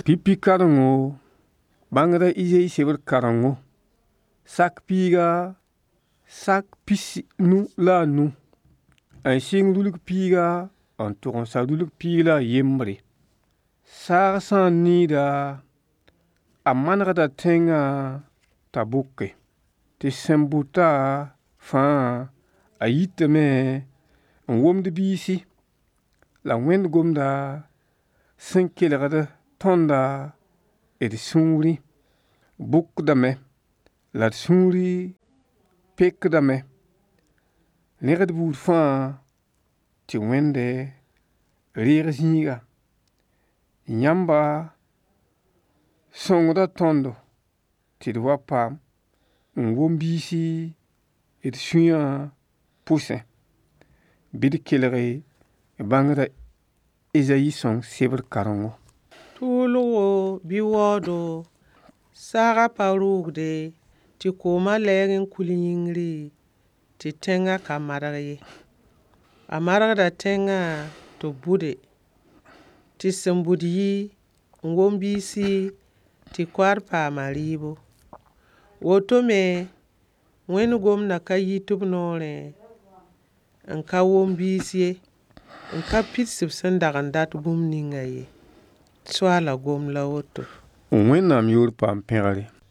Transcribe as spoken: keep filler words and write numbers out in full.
pipi karango bangda ije isebr karango sak piga sak pisi nu la nu an sing luluk piga an togon sa luluk pila yembre sa san nida a manrada tenga tabuke ti sembuta fa a yitme an womde bisi la wend gomda sen kelgada tonda et sũuri bʋkdame la d sũuri pekdame negd buud fãa tɩ wẽnde reeg zĩiga yãmba sõngda tõndo tɩ d wa paam n wom biisi d sũyã pʋsẽ bɩ d kelge bãngda Ezayi sõng sebr karengo. Tuulgo bɩ waoodo saaga pa rʋʋgde tɩ kooma lɛɛg n kul yĩngri tɩ tẽngã ka marg ye. A margda tẽngã tɩ bʋde tɩ sẽn bʋd yi n wom biisi tɩ koar paama rɩɩbo. Woto me wẽnd gomdã ka yit b noorẽ n ka wom biis ye n ka pidsb sẽn dag n dat bũmb ninga ye. Soaala gom la woto. Wẽnnaam yoor paam pẽgre.